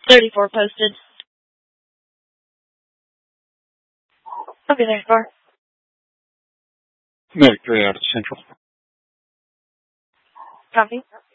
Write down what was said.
34 posted. Okay, there's car. Medic 3 out of Central. Copy.